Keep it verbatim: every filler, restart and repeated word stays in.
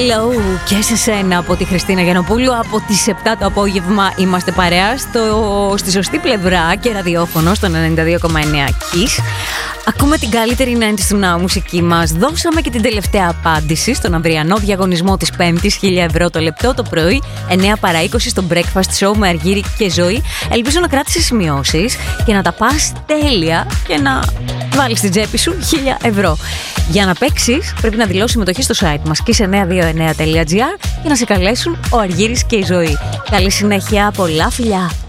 Hello και σε σένα από τη Χριστίνα Γιαννοπούλου. Από τις επτά το απόγευμα είμαστε παρέα στο, στη σωστή πλευρά και ραδιόφωνο στον ενενήντα δύο κόμμα εννέα Kiss. Ακούμε την καλύτερη ενενήντα του Now μουσική μας. Δώσαμε και την τελευταία απάντηση στον αυριανό διαγωνισμό της Πέμπτης. χίλια ευρώ το λεπτό το πρωί, εννέα παρά είκοσι στο Breakfast Show με Αργύρη και Ζωή. Ελπίζω να κράτησες σημειώσεις και να τα πας τέλεια και να βάλεις στην τσέπη σου χίλια ευρώ. Για να παίξεις πρέπει να δηλώσεις συμμετοχή στο site μας kiss εννιά δύο εννιά τελεία τζι άρ και να σε καλέσουν ο Αργύρης και η Ζωή. Καλή συνέχεια, πολλά φιλιά!